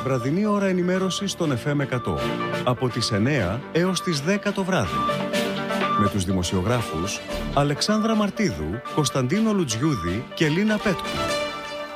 Βραδινή ώρα ενημέρωσης στον FM 100. Από τις 9 έως τις 10 το βράδυ. Με τους δημοσιογράφους Αλεξάνδρα Μαρτίδου, Κωνσταντίνο Λουτζιούδη και Λίνα Πέτκου.